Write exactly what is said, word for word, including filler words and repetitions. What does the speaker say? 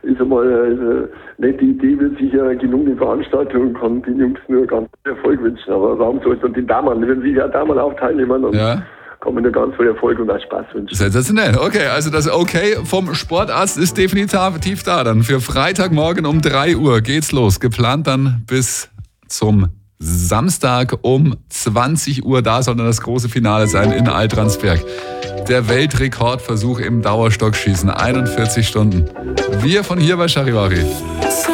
ist einmal eine nette Idee, wird sicher genug eine Veranstaltung und kann den Jungs nur ganz viel Erfolg wünschen. Aber warum soll es dann den Damen, wenn sie ja Damen auch teilnehmen, dann Ja. kann man nur ganz viel Erfolg und auch Spaß wünschen. Sensationell. Okay, also das Okay vom Sportarzt ist definitiv da. Dann für Freitagmorgen um drei Uhr geht's los. Geplant dann bis zum Samstag um zwanzig Uhr. Da soll dann das große Finale sein in Altransberg. Der Weltrekordversuch im Dauerstockschießen. einundvierzig Stunden. Wir von hier bei Charivari.